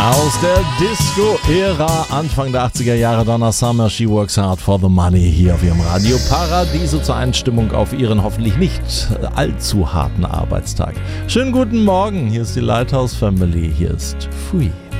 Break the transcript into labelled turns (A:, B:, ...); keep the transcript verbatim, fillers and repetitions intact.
A: Aus der Disco-Ära, Anfang der achtziger Jahre, Donna Summer, She Works Hard for the Money, hier auf ihrem Radio Paradiso zur Einstimmung auf ihren hoffentlich nicht allzu harten Arbeitstag. Schönen guten Morgen, hier ist die Lighthouse Family, hier ist Free.